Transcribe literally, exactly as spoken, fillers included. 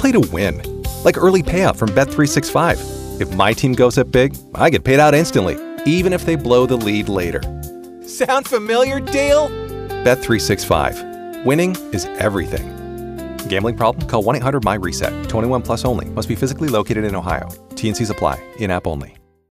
play to win. Like early payout from Bet three sixty-five. If my team goes up big, I get paid out instantly, even if they blow the lead later. Sound familiar, Dale? Bet three sixty-five. Winning is everything. Gambling problem? Call one eight hundred M Y RESET. twenty-one plus only. Must be physically located in Ohio. T and Cs apply. In-app only.